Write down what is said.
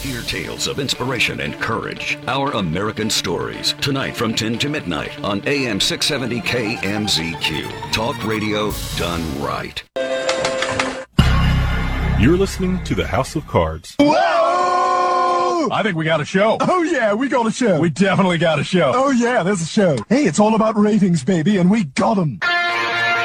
Hear tales of inspiration and courage. Our American Stories. Tonight from 10 to midnight on AM 670 KMZQ. Talk radio done right. You're listening to the House of Cards. Whoa! I think we got a show. Oh, yeah, we got a show. We definitely got a show. Oh, yeah, there's a show. Hey, it's all about ratings, baby, and we got 'em.